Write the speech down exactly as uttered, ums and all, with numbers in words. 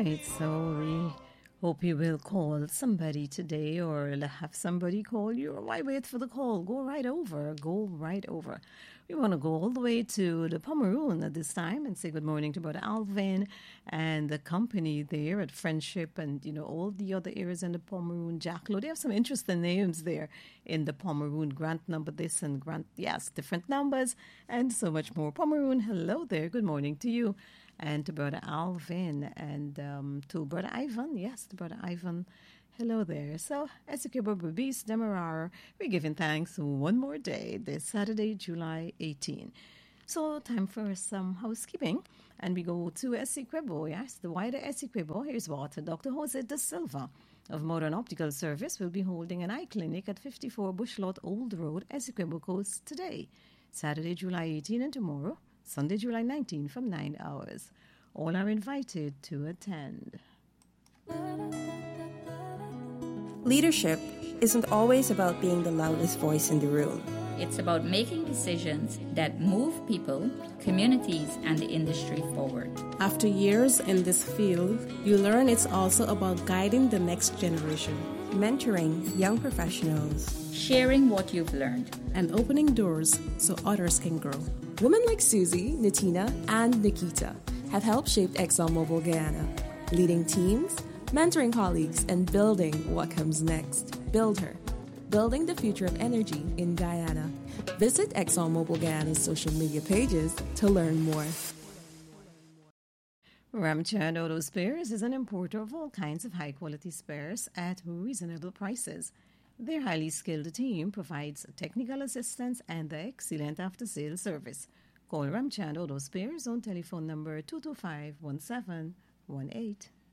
right, so we hope you will call somebody today or have somebody call you. Or why wait for the call? Go right over. Go right over. We want to go all the way to the Pomeroon at this time and say good morning to Brother Alvin and the company there at Friendship and, you know, all the other areas in the Pomeroon. Jacklo, they have some interesting names there in the Pomeroon. Grant number this and grant, yes, different numbers and so much more. Pomeroon, hello there. Good morning to you. And to Brother Alvin and um, to Brother Ivan. Yes, to Brother Ivan. Hello there. So, Essequibo Babis Demerara, we're giving thanks one more day, this Saturday, July eighteenth. So, time for some housekeeping. And we go to Essequibo, yes, the wider Essequibo. Here's what Doctor Jose Da Silva of Modern Optical Service will be holding an eye clinic at fifty-four Bushlot Old Road, Essequibo Coast today, Saturday, July eighteenth, and tomorrow, Sunday, July nineteenth, from nine hours. All are invited to attend. Leadership isn't always about being the loudest voice in the room. It's about making decisions that move people, communities, and the industry forward. After years in this field, you learn it's also about guiding the next generation, mentoring young professionals, sharing what you've learned, and opening doors so others can grow. Women like Susie, Natina, and Nikita have helped shape ExxonMobil Guyana, leading teams, mentoring colleagues, and building what comes next. Build her. Building the future of energy in Guyana. Visit ExxonMobil Guyana's social media pages to learn more. Ramchand Auto Spares is an importer of all kinds of high-quality spares at reasonable prices. Their highly skilled team provides technical assistance and the excellent after-sales service. Call Ramchand Auto Spares on telephone number two two five, one seven one eight.